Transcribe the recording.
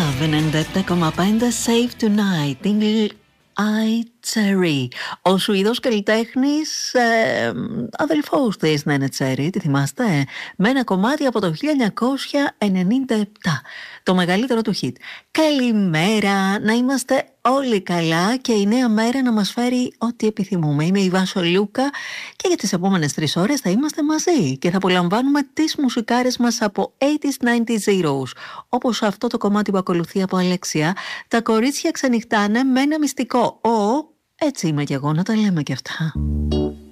Love 97,5 Save Tonight. Tingle Eye Cherry. Ο Σουηδός καλλιτέχνης, αδελφός της Νένε Τσέρι, τη θυμάστε, με ένα κομμάτι από το 1997, το μεγαλύτερο του hit. Καλημέρα, να είμαστε όλοι καλά και η νέα μέρα να μας φέρει ό,τι επιθυμούμε. Είμαι η Βάσο Λούκα και για τις επόμενες 3 ώρες θα είμαστε μαζί και θα απολαμβάνουμε τις μουσικάρες μας από 80s, 90s, zeros. Όπως αυτό το κομμάτι που ακολουθεί από Αλέξια, τα κορίτσια ξενυχτάνε με ένα μυστικό. Έτσι είμαι κι εγώ, να τα λέμε κι αυτά.